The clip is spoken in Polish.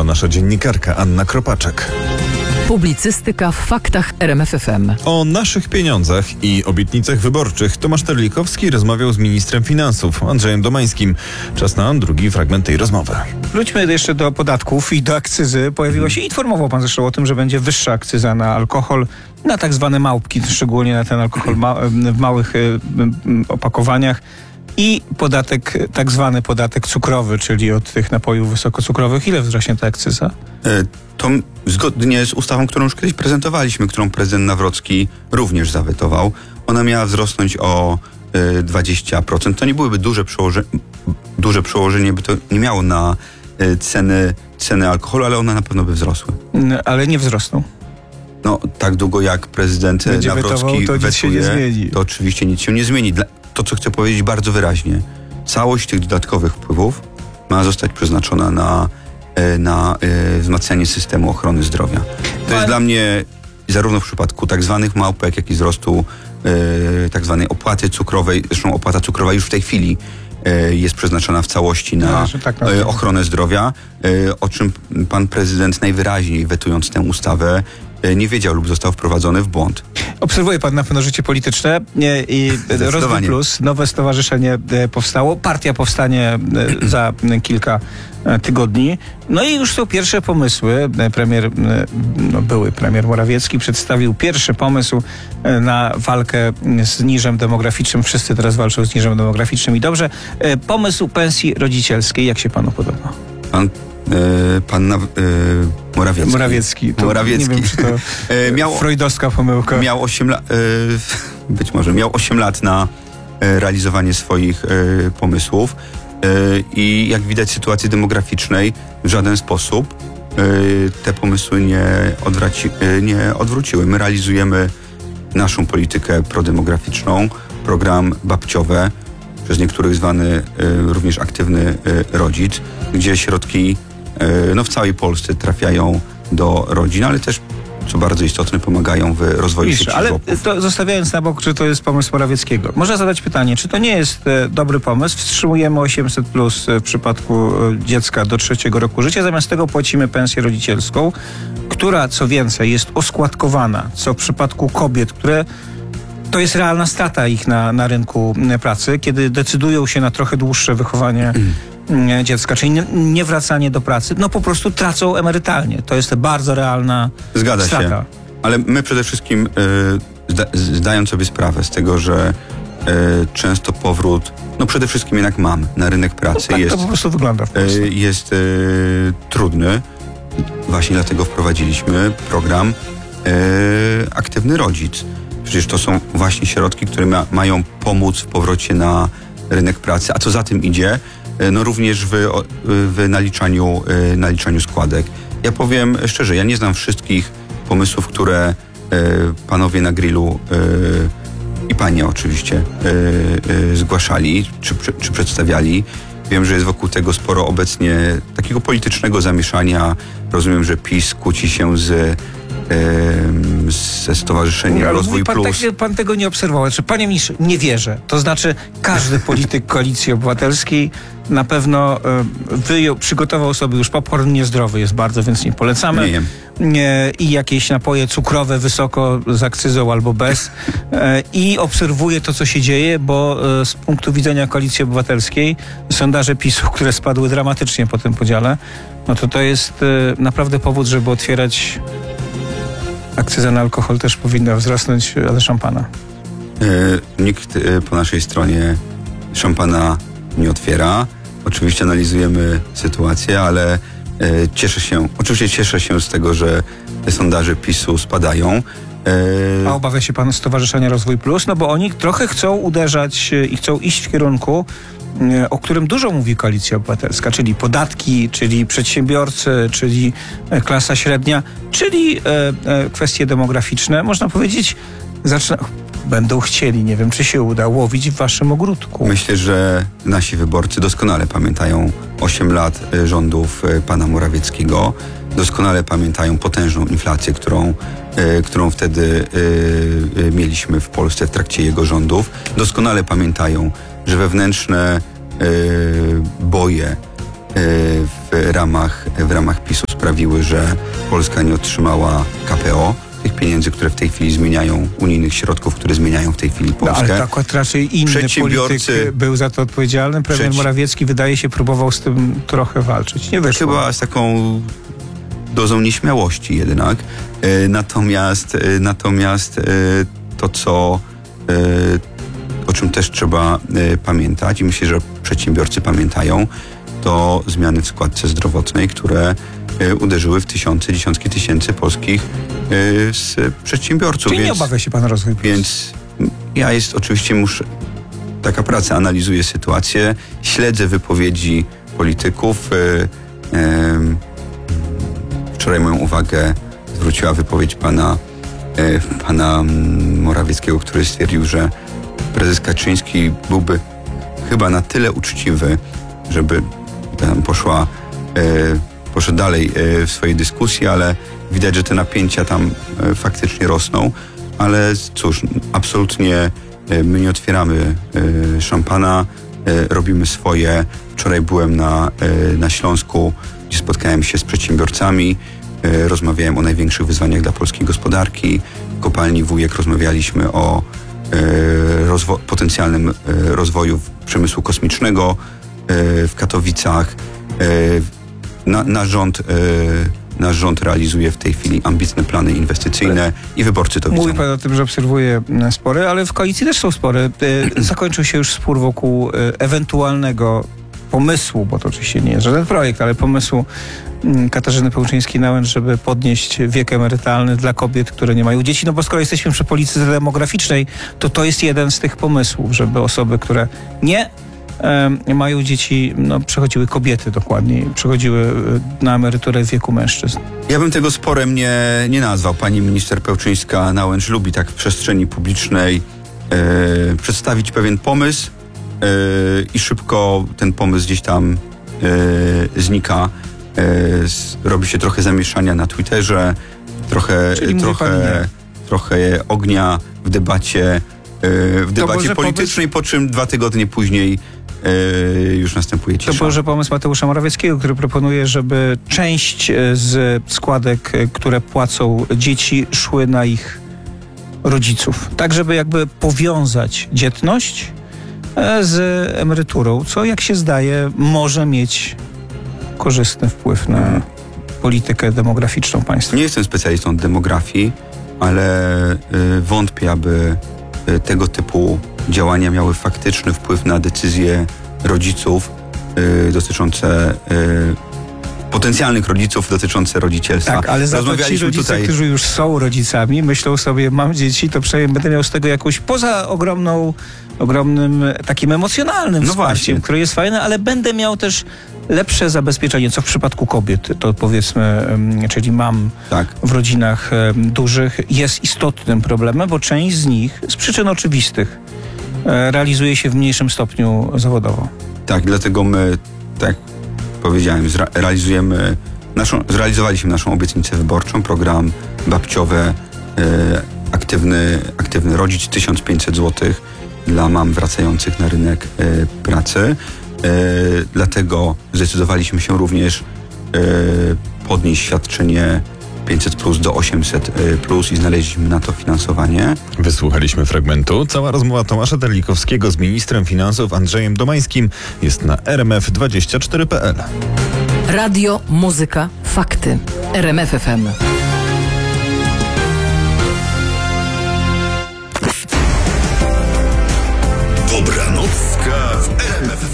nasza dziennikarka Anna Kropaczek. Publicystyka w faktach RMF FM. O naszych pieniądzach i obietnicach wyborczych Tomasz Terlikowski rozmawiał z ministrem finansów Andrzejem Domańskim. Czas na drugi fragment tej rozmowy. Wróćmy jeszcze do podatków i do akcyzy. Pojawiła się, informował pan zresztą o tym, że będzie wyższa akcyza na alkohol, na tak zwane małpki, szczególnie na ten alkohol w małych opakowaniach. I podatek, tak zwany podatek cukrowy, czyli od tych napojów wysokocukrowych. Ile wzrośnie ta akcyza? To zgodnie z ustawą, którą już kiedyś prezentowaliśmy, którą prezydent Nawrocki również zawetował, ona miała wzrosnąć o 20%. To nie byłyby duże przełożenie, by to nie miało na ceny alkoholu, ale one na pewno by wzrosły. Ale nie wzrosną. No, tak długo jak prezydent będzie Nawrocki wetował, to nic się nie zmieni. To oczywiście nic się nie zmieni. To, co chcę powiedzieć bardzo wyraźnie, całość tych dodatkowych wpływów ma zostać przeznaczona na wzmacnianie systemu ochrony zdrowia. To jest dla mnie, zarówno w przypadku tak zwanych małpek, jak i wzrostu tak zwanej opłaty cukrowej, zresztą opłata cukrowa już w tej chwili jest przeznaczona w całości na ochronę zdrowia, o czym pan prezydent najwyraźniej, wetując tę ustawę, nie wiedział lub został wprowadzony w błąd. Obserwuje pan na pewno życie polityczne i Rozwój Plus, nowe stowarzyszenie powstało, partia powstanie za kilka tygodni. No i już są pierwsze pomysły. Były premier Morawiecki przedstawił pierwszy pomysł na walkę z niżem demograficznym. Wszyscy teraz walczą z niżem demograficznym i dobrze. Pomysł pensji rodzicielskiej, jak się panu podoba? Morawiecki. Morawiecki. Nie wiem, czy to freudowska pomyłka. Miał 8 lat, być może miał 8 lat na realizowanie swoich pomysłów i jak widać sytuacji demograficznej w żaden sposób te pomysły nie odwróciły. My realizujemy naszą politykę prodemograficzną, program babciowe, przez niektórych zwany również aktywny rodzic, gdzie środki w całej Polsce trafiają do rodzin, ale też, co bardzo istotne, pomagają w rozwoju sieci ale żłobków. to zostawiając na bok, czy to jest pomysł Morawieckiego, można zadać pytanie, czy to nie jest dobry pomysł? Wstrzymujemy 800+ w przypadku dziecka do 3 roku życia, zamiast tego płacimy pensję rodzicielską, która, co więcej, jest oskładkowana, co w przypadku kobiet, które to jest realna strata ich na rynku pracy, kiedy decydują się na trochę dłuższe wychowanie dziecka, czyli nie wracanie do pracy, po prostu tracą emerytalnie. To jest bardzo realna strata. Zgadza się. Ale my przede wszystkim zdając sobie sprawę z tego, że często powrót, przede wszystkim jednak mam na rynek pracy tak, jest, to po prostu wygląda w Polsce. Jest trudny. Właśnie dlatego wprowadziliśmy program Aktywny Rodzic. Przecież to są właśnie środki, które mają pomóc w powrocie na rynek pracy, a co za tym idzie, również w naliczaniu składek. Ja powiem szczerze, ja nie znam wszystkich pomysłów, które panowie na grillu i panie oczywiście zgłaszali czy przedstawiali. Wiem, że jest wokół tego sporo obecnie takiego politycznego zamieszania. Rozumiem, że PiS kłóci się ze Stowarzyszeniem Rozwój Plus. Pan tego nie obserwował. Panie ministrze, nie wierzę. To znaczy każdy polityk Koalicji Obywatelskiej na pewno przygotował sobie już popcorn niezdrowy jest bardzo, więc nie polecamy. Nie jem. I jakieś napoje cukrowe wysoko z akcyzą albo bez. I obserwuję to, co się dzieje, bo z punktu widzenia Koalicji Obywatelskiej sondaże PiS-u, które spadły dramatycznie po tym podziale, to jest naprawdę powód, żeby otwierać. Akcyza na alkohol też powinna wzrosnąć, ale szampana. Nikt po naszej stronie szampana nie otwiera. Oczywiście analizujemy sytuację, ale cieszę się z tego, że te sondaże PiS-u spadają. A obawia się pan Stowarzyszenia Rozwój Plus? Bo oni trochę chcą uderzać i chcą iść w kierunku, o którym dużo mówi Koalicja Obywatelska, czyli podatki, czyli przedsiębiorcy, czyli klasa średnia, czyli kwestie demograficzne. Można powiedzieć, będą chcieli, nie wiem, czy się uda, łowić w waszym ogródku. Myślę, że nasi wyborcy doskonale pamiętają 8 lat rządów pana Morawieckiego. Doskonale pamiętają potężną inflację, którą wtedy mieliśmy w Polsce w trakcie jego rządów. Doskonale pamiętają, że wewnętrzne boje w ramach PiS-u sprawiły, że Polska nie otrzymała KPO, tych pieniędzy, które w tej chwili zmieniają, unijnych środków, które zmieniają w tej chwili No, Polskę. ale to akurat raczej inny polityk był za to odpowiedzialny. Premier Morawiecki, wydaje się, próbował z tym trochę walczyć. Nie wyszło. Chyba z taką dozą nieśmiałości jednak. Natomiast to, o czym też trzeba pamiętać i myślę, że przedsiębiorcy pamiętają, to zmiany w składce zdrowotnej, które uderzyły w dziesiątki tysięcy polskich przedsiębiorców. Czyli nie obawia się pan Rozwój Plus? Więc ja taka praca, analizuję sytuację, śledzę wypowiedzi polityków. Wczoraj moją uwagę zwróciła wypowiedź pana Morawieckiego, który stwierdził, że prezes Kaczyński byłby chyba na tyle uczciwy, żeby tam poszedł dalej w swojej dyskusji, ale widać, że te napięcia tam faktycznie rosną. Ale cóż, absolutnie my nie otwieramy szampana, robimy swoje. Wczoraj byłem na Śląsku, gdzie spotkałem się z przedsiębiorcami, rozmawiałem o największych wyzwaniach dla polskiej gospodarki. W kopalni Wujek rozmawialiśmy o potencjalnym rozwoju przemysłu kosmicznego w Katowicach. Nasz rząd realizuje w tej chwili ambitne plany inwestycyjne i wyborcy to widzą. Mówi pan o tym, że obserwuje spory, ale w koalicji też są spory. Zakończył się już spór wokół ewentualnego pomysłu, bo to oczywiście nie jest żaden projekt, ale pomysłu Katarzyny Pełczyńskiej-Nałęcz, żeby podnieść wiek emerytalny dla kobiet, które nie mają dzieci. No bo skoro jesteśmy przy polityce demograficznej, to jest jeden z tych pomysłów, żeby osoby, które nie mają dzieci, przechodziły kobiety dokładniej, przechodziły na emeryturę w wieku mężczyzn. Ja bym tego sporem nie nazwał. Pani minister Pełczyńska-Nałęcz lubi tak w przestrzeni publicznej przedstawić pewien pomysł i szybko ten pomysł gdzieś tam znika. Robi się trochę zamieszania na Twitterze, trochę ognia w debacie politycznej, po czym 2 tygodnie później już następuje cisza. To był, że pomysł Mateusza Morawieckiego, który proponuje, żeby część z składek, które płacą dzieci, szły na ich rodziców. Tak, żeby jakby powiązać dzietność z emeryturą, co jak się zdaje może mieć korzystny wpływ na politykę demograficzną państwa. Nie jestem specjalistą od demografii, ale wątpię, aby tego typu działania miały faktyczny wpływ na decyzje rodziców dotyczące potencjalnych rodziców dotyczące rodzicierstwa. Tak, ale za to ci rodzice, którzy już są rodzicami, myślą sobie, mam dzieci, to przynajmniej będę miał z tego jakąś, poza ogromnym takim emocjonalnym wsparciem, które jest fajne, ale będę miał też lepsze zabezpieczenie, co w przypadku kobiet, to powiedzmy, czyli mam w rodzinach dużych, jest istotnym problemem, bo część z nich z przyczyn oczywistych realizuje się w mniejszym stopniu zawodowo. Tak, dlatego my, tak powiedziałem, zrealizowaliśmy naszą obietnicę wyborczą, program babciowy, aktywny rodzic, 1500 zł dla mam wracających na rynek pracy. Dlatego zdecydowaliśmy się również podnieść świadczenie 500+ do 800+ i znaleźliśmy na to finansowanie. Wysłuchaliśmy fragmentu. Cała rozmowa Tomasza Terlikowskiego z ministrem finansów Andrzejem Domańskim jest na rmf24.pl. Radio, muzyka, fakty. RMF FM. Dobranocka w RMF